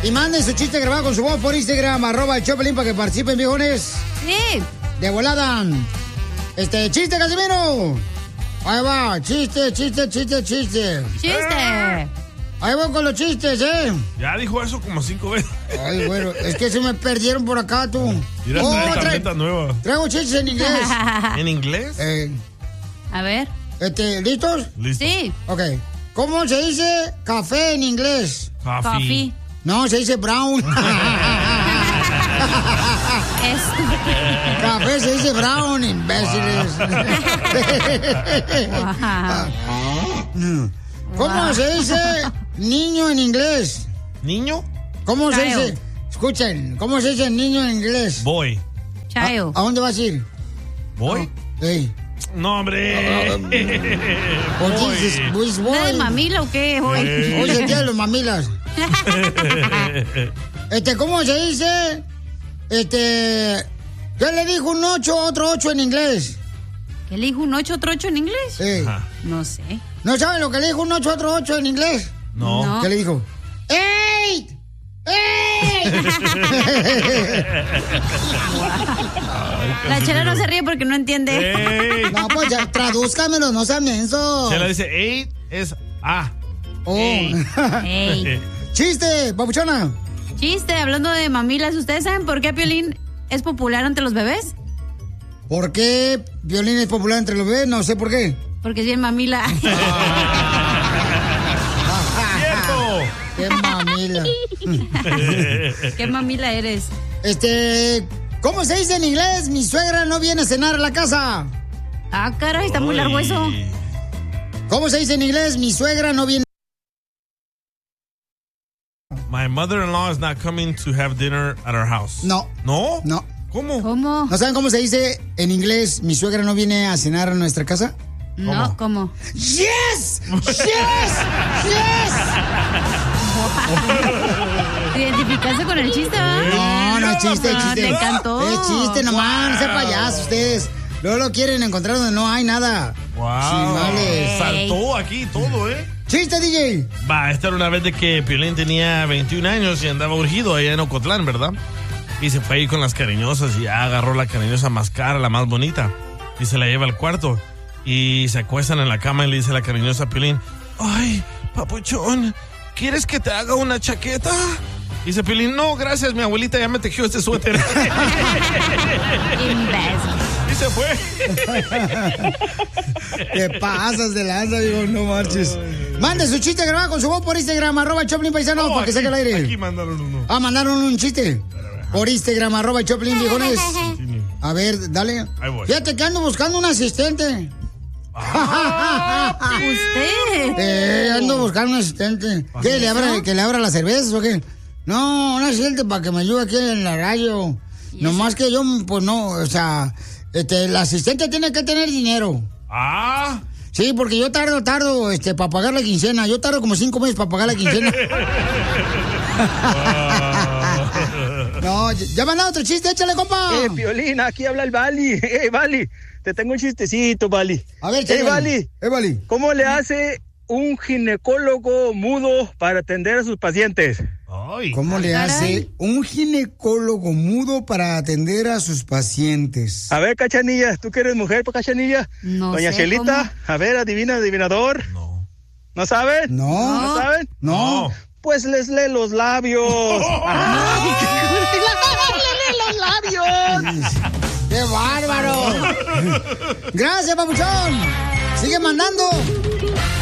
Y manden su chiste grabado con su voz por Instagram, @el_Choplin, para que participen, viejones. Sí. De volada. Chiste, Casimiro. Ahí va, chiste. Chiste. Ahí voy con los chistes, ¿eh? Ya dijo eso como 5 veces. Ay, bueno, es que se me perdieron por acá, tú. Mira, trae tarjeta nueva. Traigo chistes en inglés. ¿En inglés? A ver. ¿Listos? Listo. Sí. Ok. ¿Cómo se dice café en inglés? Coffee. No, se dice brown. Café se dice brown, imbéciles. ¿Cómo se dice niño en inglés? ¿Niño? ¿Cómo se dice? Escuchen, ¿cómo se dice niño en inglés? Boy. Child. ¿A dónde vas a ir? ¿Boy? Sí. No, hombre. Boy. ¿De mamila o qué? Hoy se tienen los mamilas. ¿Cómo se dice? ¿Qué le dijo un 8 a otro 8 en inglés? ¿Qué le dijo un 8 a otro 8 en inglés? Sí. No sé. ¿No saben lo que le dijo un 8 a otro 8 en inglés? No. ¿Qué le dijo? ¡Eight! ¡Eight! La Chela no se ríe porque no entiende. Ey. No, pues ya, tradúzcamelo, no sean mensos. Se le dice 8 es A. Oh. Ey. Chiste, papuchona. Chiste, hablando de mamilas, ¿ustedes saben por qué Piolín es popular entre los bebés? ¿Por qué Piolín es popular entre los bebés? No sé por qué. Porque es bien mamila. ¡Cierto! ¡Qué mamila! ¿Qué mamila eres? ¿Cómo se dice en inglés? Mi suegra no viene a cenar a la casa. Ah, caray, está muy largo eso. ¿Cómo se dice en inglés? Mi suegra no viene. My mother-in-law is not coming to have dinner at our house. No. ¿No? No. ¿Cómo? ¿Cómo? ¿No saben cómo se dice en inglés? Mi suegra no viene a cenar a nuestra casa. No, ¿cómo? ¡Yes! ¡Yes! ¡Yes! ¿Te identificaste con el chiste, No, no, chiste. Te encantó. Es chiste nomás, no sean payasos ustedes. Luego lo quieren encontrar donde no hay nada. Wow. Chimales. Saltó aquí todo, ¿eh? ¡Chiste, DJ! Esta era una vez de que Piolín tenía 21 años y andaba urgido allá en Ocotlán, ¿verdad? Y se fue ahí con las cariñosas y agarró la cariñosa más cara, la más bonita, y se la lleva al cuarto. Y se acuestan en la cama y le dice la cariñosa a Piolín: ay, papuchón, ¿quieres que te haga una chaqueta? Y dice Piolín: no, gracias, mi abuelita ya me tejió este suéter. Y se fue. Te pasas de lanza, digo, no marches. Mande su chiste grabado con su voz por Instagram, @Choplin Paisano, para que saque el aire. Aquí mandaron uno. Mandaron un chiste. Por Instagram, @Choplin, viejones. A ver, dale. Ahí voy. Fíjate que ando buscando un asistente. ¿Usted? Ando buscando un asistente. ¿Qué, que le abra las cervezas o qué? No, un asistente para que me ayude aquí en la radio. Nomás que yo, pues no, o sea, el asistente tiene que tener dinero. Ah. Sí, porque yo tardo, para pagar la quincena. Yo tardo como 5 meses para pagar la quincena. No, ya mandado otro chiste, échale, compa. Piolín, aquí habla el Bali. Bali, te tengo un chistecito, Bali. A ver, Bali. Bali. ¿Cómo le hace un ginecólogo mudo para atender a sus pacientes? Ay. ¿Cómo le hace un ginecólogo mudo para atender a sus pacientes? A ver, Cachanilla, ¿tú que eres mujer, Cachanilla? No Doña sé Chelita, cómo. a ver, adivinador. No. ¿No saben? No. ¿No saben? No. Pues les lee los labios. ¡Les lee los labios! ¡Qué bárbaro! Gracias, papuchón. Sigue mandando.